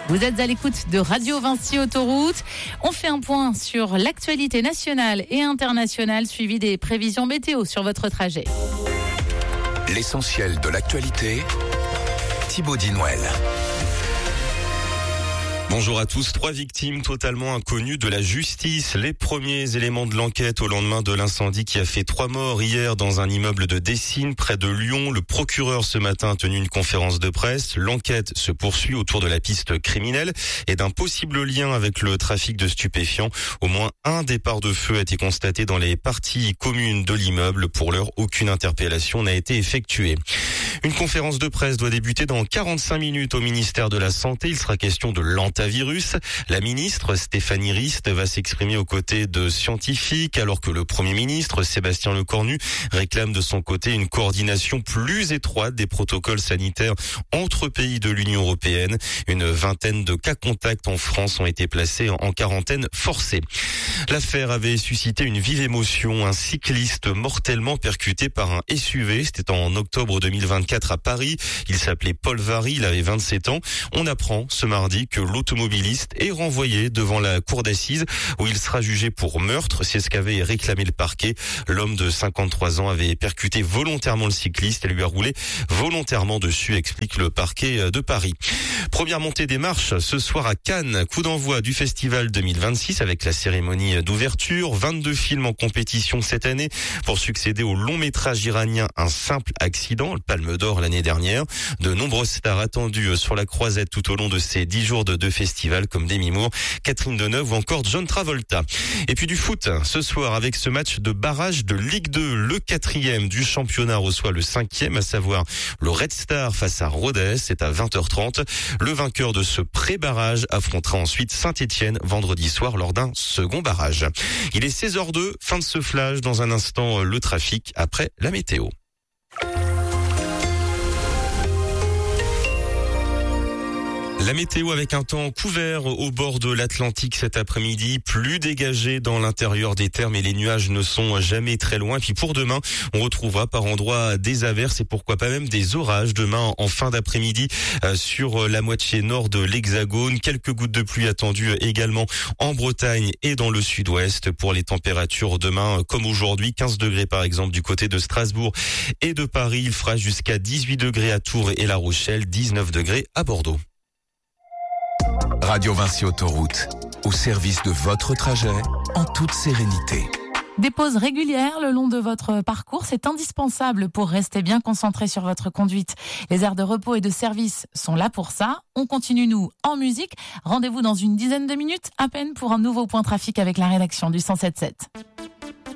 Vous êtes à l'écoute de Radio Vinci Autoroute. On fait un point sur l'actualité nationale et internationale, suivi des prévisions météo sur votre trajet. L'essentiel de l'actualité, Thibaut Dinouel. Bonjour à tous. 3 victimes totalement inconnues de la justice. Les premiers éléments de l'enquête au lendemain de l'incendie qui a fait 3 morts hier dans un immeuble de Dessines, près de Lyon. Le procureur ce matin a tenu une conférence de presse. L'enquête se poursuit autour de la piste criminelle et d'un possible lien avec le trafic de stupéfiants. Au moins un départ de feu a été constaté dans les parties communes de l'immeuble. Pour l'heure, aucune interpellation n'a été effectuée. Une conférence de presse doit débuter dans 45 minutes au ministère de la Santé. Il sera question de l'antivirus. La ministre Stéphanie Rist va s'exprimer aux côtés de scientifiques, alors que le Premier ministre Sébastien Lecornu réclame de son côté une coordination plus étroite des protocoles sanitaires entre pays de l'Union européenne. Une vingtaine de cas contacts en France ont été placés en quarantaine forcée. L'affaire avait suscité une vive émotion. Un cycliste mortellement percuté par un SUV. C'était en octobre 2024 à Paris. Il s'appelait Paul Vary, il avait 27 ans. On apprend ce mardi que l'automobiliste est renvoyé devant la cour d'assises où il sera jugé pour meurtre. C'est ce qu'avait réclamé le parquet. L'homme de 53 ans avait percuté volontairement le cycliste et lui a roulé volontairement dessus, explique le parquet de Paris. Première montée des marches ce soir à Cannes. Coup d'envoi du festival 2026 avec la cérémonie d'ouverture. 22 films en compétition cette année pour succéder au long métrage iranien Un simple accident, le Palme d'Or l'année dernière. De nombreuses stars attendues sur la croisette tout au long de ces 10 jours de festival comme Demi Moore, Catherine Deneuve ou encore John Travolta. Et puis du foot ce soir avec ce match de barrage de Ligue 2. Le 4e du championnat reçoit le 5e, à savoir le Red Star face à Rodez. C'est à 20h30. Le vainqueur de ce pré-barrage affrontera ensuite Saint-Étienne vendredi soir lors d'un second barrage. Il est 16h02, fin de ce flash. Dans un instant, le trafic après la météo. La météo avec un temps couvert au bord de l'Atlantique cet après-midi, plus dégagé dans l'intérieur des terres, mais les nuages ne sont jamais très loin. Puis pour demain, on retrouvera par endroits des averses et pourquoi pas même des orages demain en fin d'après-midi sur la moitié nord de l'Hexagone. Quelques gouttes de pluie attendues également en Bretagne et dans le sud-ouest. Pour les températures demain, comme aujourd'hui, 15 degrés par exemple du côté de Strasbourg et de Paris. Il fera jusqu'à 18 degrés à Tours et La Rochelle, 19 degrés à Bordeaux. Radio Vinci Autoroute, au service de votre trajet, en toute sérénité. Des pauses régulières le long de votre parcours, c'est indispensable pour rester bien concentré sur votre conduite. Les aires de repos et de service sont là pour ça. On continue, nous, en musique. Rendez-vous dans une dizaine de minutes à peine pour un nouveau point trafic avec la rédaction du 107.7.